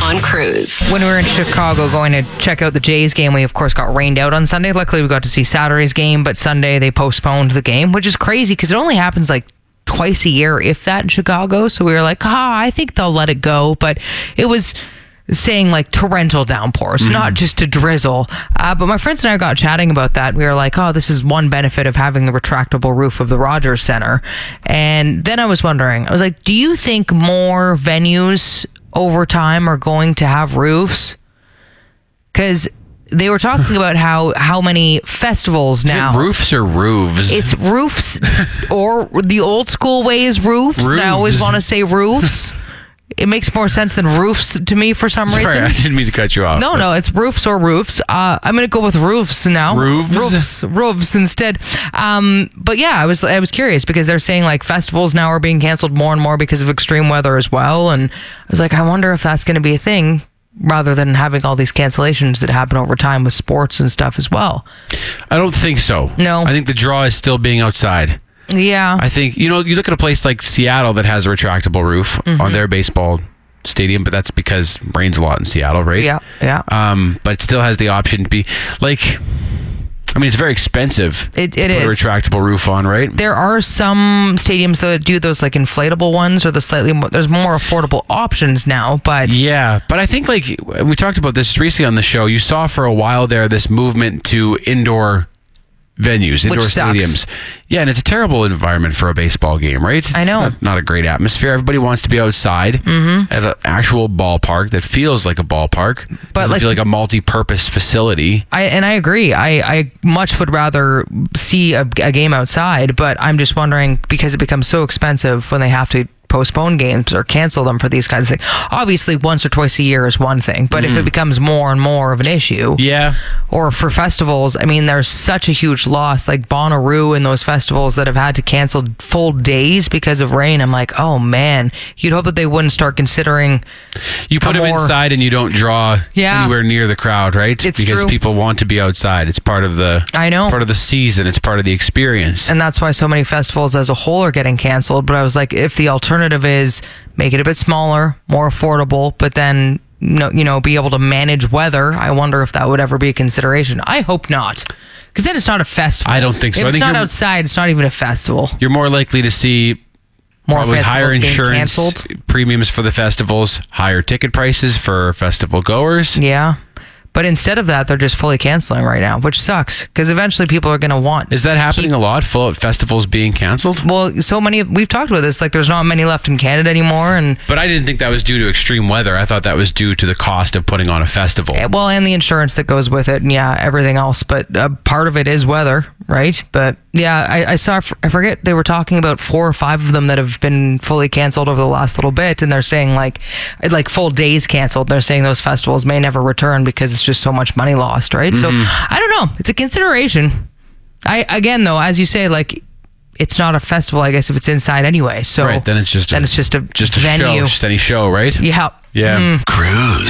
on Cruise. When we were in Chicago going to check out the Jays game, we of course got rained out on Sunday. Luckily, we got to see Saturday's game, but Sunday they postponed the game, which is crazy because it only happens like twice a year, if that, in Chicago. So we were like, I think they'll let it go. But it was saying like torrential downpours, not just a drizzle. But my friends and I got chatting about that. We were like, this is one benefit of having the retractable roof of the Rogers Center. And then I was wondering, I was like, do you think more venues over time are going to have roofs? Because they were talking about how many festivals now. Is it roofs or roofs? It's roofs, or the old school way is roofs. And I always want to say roofs. It makes more sense than roofs to me for some reason. Sorry, I didn't mean to cut you off. No, it's roofs or roofs. I'm going to go with roofs now. Roofs instead. But yeah, I was curious because they're saying like festivals now are being canceled more and more because of extreme weather as well. And I was like, I wonder if that's going to be a thing rather than having all these cancellations that happen over time with sports and stuff as well. I don't think so. No. I think the draw is still being outside. Yeah. I think, you look at a place like Seattle that has a retractable roof on their baseball stadium, but that's because it rains a lot in Seattle, right? Yeah. But it still has the option to be like, it's very expensive. It to put is. a retractable roof on, right? There are some stadiums that do those like inflatable ones or there's more affordable options now, but. Yeah, but I think like we talked about this recently on the show, you saw for a while there this movement to indoor venues, indoor stadiums. Yeah, and it's a terrible environment for a baseball game, right? I know. It's not a great atmosphere. Everybody wants to be outside at an actual ballpark that feels like a ballpark. But doesn't feel like a multi-purpose facility. I agree. I much would rather see a game outside, but I'm just wondering because it becomes so expensive when they have to postpone games or cancel them for these kinds of things. Obviously, once or twice a year is one thing, but if it becomes more and more of an issue, or for festivals, there's such a huge loss, like Bonnaroo and those festivals that have had to cancel full days because of rain. I'm like, oh man, you'd hope that they wouldn't start considering. You put them inside and you don't draw anywhere near the crowd, right? It's because true. people want to be outside. It's part of the part of the season. It's part of the experience, and that's why so many festivals as a whole are getting canceled. But I was like, if the alternative is make it a bit smaller, more affordable, but then be able to manage weather, I wonder if that would ever be a consideration. I hope not, because then it's not a festival. I don't think so. If I it's think not outside, it's not even a festival. You're more likely to see more probably higher insurance canceled. Premiums for the festivals, higher ticket prices for festival goers. Yeah. But instead of that, they're just fully canceling right now, which sucks because eventually people are going to want. Is that happening a lot? Full out festivals being canceled? Well, so many. We've talked about this. Like, there's not many left in Canada anymore, but I didn't think that was due to extreme weather. I thought that was due to the cost of putting on a festival. Well, and the insurance that goes with it, and everything else. But part of it is weather, right? But yeah, I saw. I forget they were talking about 4 or 5 of them that have been fully canceled over the last little bit, and they're saying like full days canceled. They're saying those festivals may never return because it's just so much money lost, right? So I don't know. It's a consideration. Again though, as you say, like it's not a festival, I guess, if it's inside anyway. So right, then it's just a venue. show, just any show, right? Yeah. Cruise.